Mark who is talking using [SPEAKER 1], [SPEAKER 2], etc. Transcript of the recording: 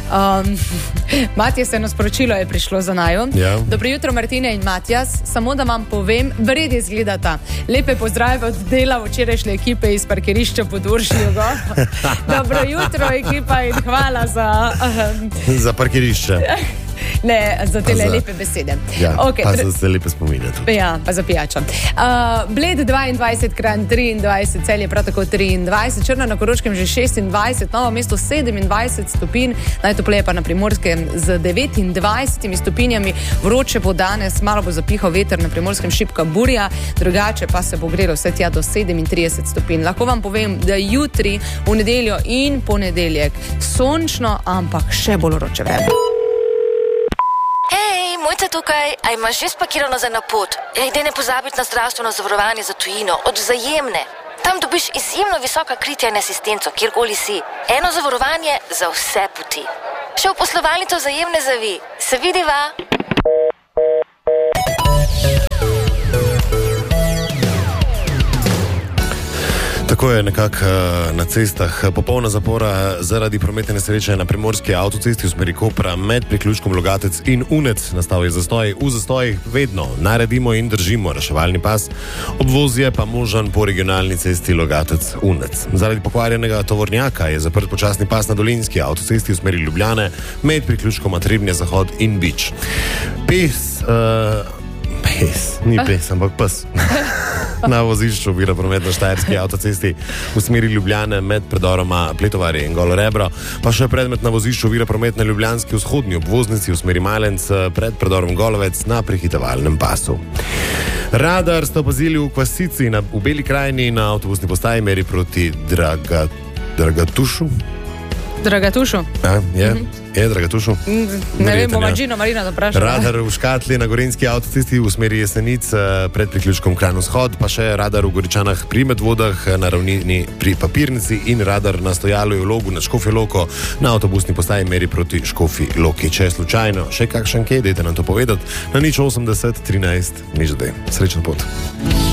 [SPEAKER 1] Matjas, eno sporočilo je prišlo za naju.
[SPEAKER 2] Ja.
[SPEAKER 1] Dobro jutro, Martina in Matjas. Samo da vam povem, vred izgledata. Lepe pozdrave od dela včerajšnje ekipe iz parkirišča pod Uršijo. Dobro jutro, ekipa, in hvala
[SPEAKER 2] za parkirišče.
[SPEAKER 1] Ne, za te lepe besede.
[SPEAKER 2] Ja,
[SPEAKER 1] okay,
[SPEAKER 2] pa za lepe spomine tudi.
[SPEAKER 1] Ja, pa za pijačo. Bled 22, Kranj 23, Celje prav tako 23, Črna na Koroškem že 26, Novo mesto 27 stopinj, najtopleje pa na Primorskem z 29 stopinjami, vroče bo danes, malo bo zapihal veter, na Primorskem šibka burja, drugače pa se bo grelo vse tja do 37 stopinj. Lahko vam povem, da jutri, v nedeljo in ponedeljek sončno, ampak še bolj vroče vreme.
[SPEAKER 3] Hej, Mojca tukaj, a imaš že spakirano za na pot? Daj ne pozabiti na zdravstveno zavarovanje za tujino, od Vzajemne. Tam dobiš izjemno visoka kritja in asistenco, kjerkoli si. Eno zavarovanje za vse poti. Še v poslovalnico Vzajemne zavi. Se vidiva?
[SPEAKER 2] Tako je nekako na cestah. Popolna zapora zaradi prometne nesreče na primorski avtocesti v smeri Kopra med priključkom Logatec in Unec. Nastal je zastoj. V zastojih vedno naredimo in držimo reševalni pas. Obvoz je pa možen po regionalni cesti Logatec-Unec. Zaradi pokvarjenega tovornjaka je zaprt počasni pas na dolinski avtocesti v smeri Ljubljane med priključkoma Trebnje Zahod in Bič. Ni pes, ampak pes. Na vozišču vira promet na Štajerski avtocesti v smeri Ljubljane med predoroma Pletovarje in Golo Rebro, pa še predmet na vozišču vira promet na ljubljanski vzhodni obvoznici v smeri Malenc pred predorom Golovec na prehitevalnem pasu. Radar ste opazili v Kvasici v Beli krajini na avtobusni postaji meri proti Dragatušu.
[SPEAKER 1] Dragatušu?
[SPEAKER 2] Ja, je Dragatušu.
[SPEAKER 1] Ne vem, bom Mađino Marina zaprašala.
[SPEAKER 2] Radar v Škatli na Gorenjski avtocesti v smeri Jesenic pred priključkom Kranj-Vzhod, pa še radar v Goričanah pri Medvodah na ravnini pri Papirnici in radar na stojalu v Logu na Škofjo Loko na avtobusni postaji meri proti Škofji Loki. Če je slučajno še kakšen kje, dajte nam to povedati na 080 13 0. Srečno pot.